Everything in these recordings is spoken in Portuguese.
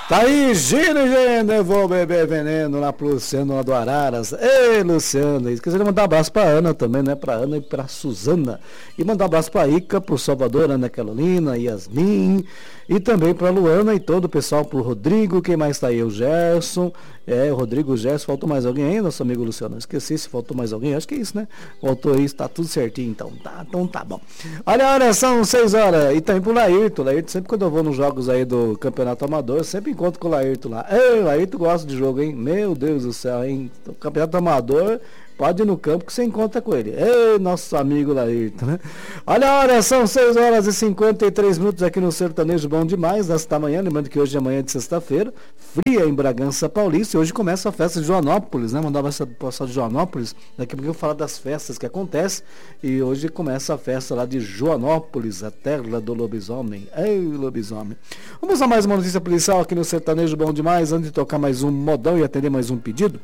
Tá aí, Gino, eu vou beber veneno lá pro Luciano lá do Araras. Ei, Luciano, esqueci de mandar um abraço pra Ana também, né? Pra Ana e pra Suzana. E mandar um abraço pra Ica, pro Salvador, Ana Carolina, Yasmin. E também pra Luana e todo o pessoal, pro Rodrigo. Quem mais tá aí? O Gerson. O Rodrigo, o Gerson. Faltou mais alguém aí, nosso amigo Luciano? Esqueci se faltou mais alguém. Acho que é isso, né? Faltou isso, tá tudo certinho então. Então tá bom. Olha, são 6 horas. E também pro Laírto. Laírto, sempre quando eu vou nos jogos aí do Campeonato Amador, sempre encontro com o Laírto lá. Ei, Laírto gosta de jogo, hein? Meu Deus do céu, hein? O Campeonato Amador, pode ir no campo que você encontra com ele. Ei, nosso amigo Laírto, né? Olha a hora, são 6 horas e 53 minutos aqui no Sertanejo Bom Demais, nesta manhã. Lembrando que hoje é manhã de sexta-feira, fria em Bragança Paulista. E hoje começa a festa de Joanópolis, né? Mandava essa passada de Joanópolis. Daqui a pouco eu vou falar das festas que acontecem. E hoje começa a festa lá de Joanópolis, a terra do lobisomem. Ei, lobisomem. Vamos a mais uma notícia policial aqui no Sertanejo Bom Demais, antes de tocar mais um modão e atender mais um pedido.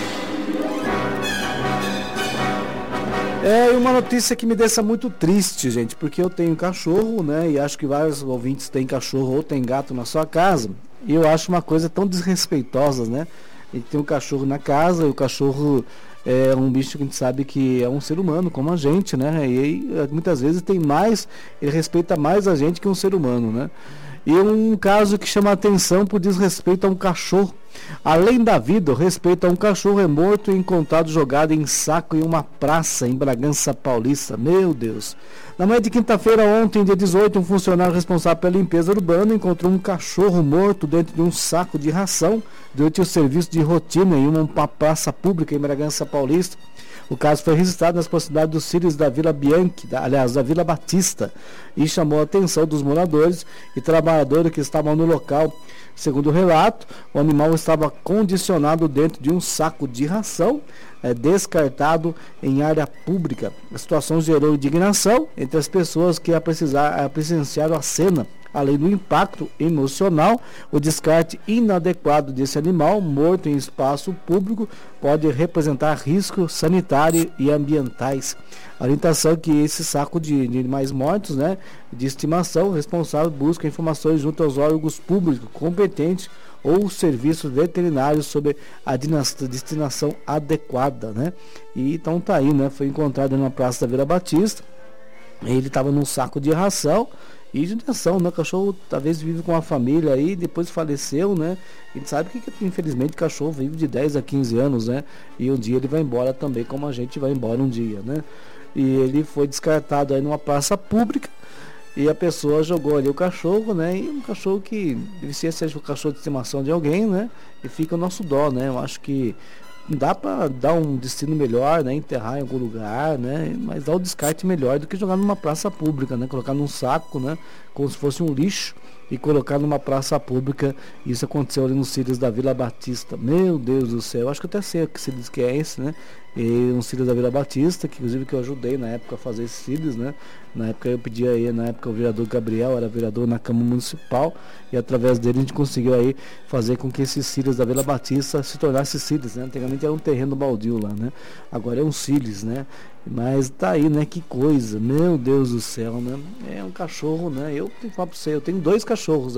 E uma notícia que me deixa muito triste, gente, porque eu tenho cachorro, né, e acho que vários ouvintes têm cachorro ou têm gato na sua casa, e eu acho uma coisa tão desrespeitosa, né, e tem um cachorro na casa, e o cachorro é um bicho que a gente sabe que é um ser humano, como a gente, né, e muitas vezes ele respeita mais a gente que um ser humano, né. E um caso que chama a atenção por desrespeito a um cachorro. Além da vida, o respeito a um cachorro é morto e encontrado jogado em saco em uma praça em Bragança Paulista. Meu Deus. Na manhã de quinta-feira, ontem, dia 18, um funcionário responsável pela limpeza urbana encontrou um cachorro morto dentro de um saco de ração durante o serviço de rotina em uma praça pública em Bragança Paulista. O caso foi registrado nas proximidades dos Cílios da Vila Bianchi, da Vila Batista, e chamou a atenção dos moradores e trabalhadores que estavam no local. Segundo o relato, o animal estava condicionado dentro de um saco de ração, descartado em área pública. A situação gerou indignação entre as pessoas que presenciaram a cena. Além do impacto emocional, o descarte inadequado desse animal morto em espaço público pode representar riscos sanitários e ambientais. A orientação é que esse saco de animais mortos, né, de estimação, o responsável busca informações junto aos órgãos públicos competentes ou serviços veterinários sobre a destinação adequada, né? E então tá aí, né? Foi encontrado na Praça da Vila Batista. Ele estava num saco de ração. E de intenção, né? O cachorro talvez vive com a família aí, depois faleceu, né? A gente sabe que infelizmente o cachorro vive de 10 a 15 anos, né? E um dia ele vai embora também, como a gente vai embora um dia, né? E ele foi descartado aí numa praça pública e a pessoa jogou ali o cachorro, né? E um cachorro que deve ser o cachorro de estimação de alguém, né? E fica o nosso dó, né? Eu acho que dá para dar um destino melhor, né? Enterrar em algum lugar, né? Mas dar o descarte melhor do que jogar numa praça pública, né? Colocar num saco, né? Como se fosse um lixo e colocar numa praça pública. Isso aconteceu ali nos Cílios da Vila Batista. Meu Deus do céu, acho que até sei que Cílios que é esse, né? E um Cílios da Vila Batista, que inclusive que eu ajudei na época a fazer esses Cílios, né? Na época eu pedi aí, na época o vereador Gabriel era vereador na Câmara Municipal e através dele a gente conseguiu aí fazer com que esses Cílios da Vila Batista se tornassem Cílios, né? Antigamente era um terreno baldio lá, né? Agora é um Cílios, né? Mas tá aí, né? Que coisa, meu Deus do céu, né? É um cachorro, né? Eu tenho que falar pra você, eu tenho dois cachorros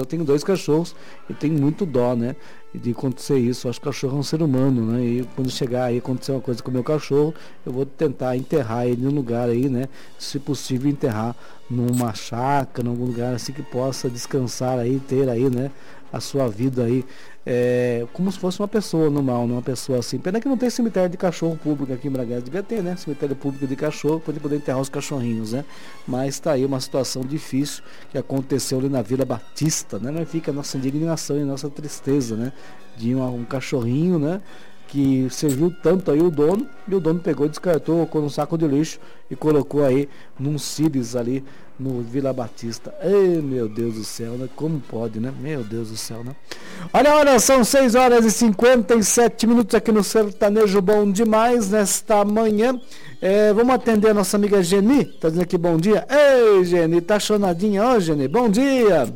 e tenho muito dó, né? De acontecer isso. Eu acho que o cachorro é um ser humano, né? E quando chegar aí, acontecer uma coisa com o meu cachorro, eu vou tentar enterrar ele em um lugar aí, né? Se possível, enterrar numa chácara, em algum lugar assim que possa descansar aí, ter aí, né? A sua vida aí, como se fosse uma pessoa normal, uma pessoa assim. Pena que não tem cemitério de cachorro público aqui em Bragança. Devia ter, né? Cemitério público de cachorro para poder enterrar os cachorrinhos, né? Mas tá aí uma situação difícil que aconteceu ali na Vila Batista, né? Mas fica a nossa indignação e a nossa tristeza, né? De um cachorrinho, né? Que serviu tanto aí o dono, e o dono pegou, descartou, colocou num saco de lixo e colocou aí num Cílios ali no Vila Batista. Ei, meu Deus do céu, né? Como pode, né? Meu Deus do céu, né? Olha, são 6 horas e 57 minutos aqui no Sertanejo Bom Demais, nesta manhã. Vamos atender a nossa amiga Geni, tá dizendo aqui bom dia. Ei, Geni, tá chonadinha hoje, Geni? Bom dia!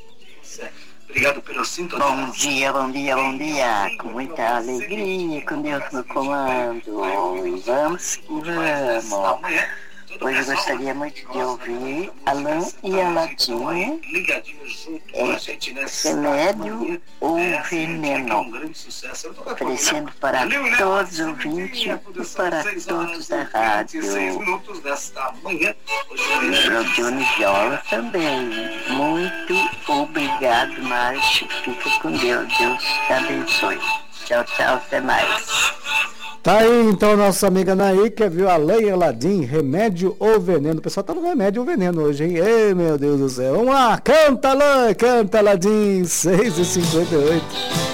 Obrigado pelo sintonia. Bom dia. Com muita alegria, com Deus no comando. E vamos que vamos. Hoje eu gostaria muito de ouvir Alain e Aladim, Remédio ou Veneno, oferecendo para todos os ouvintes e para todos da rádio. Rodione Viola também. Muito obrigado, Márcio. Fica com Deus. Deus te abençoe. Tchau, tchau. Até mais. Tá aí então nossa amiga Naí, que viu Alain e Aladim, Remédio ou Veneno. O pessoal tá no Remédio ou Veneno hoje, hein? Ei, meu Deus do céu. Vamos lá, canta Alain, canta Aladim, 6h58.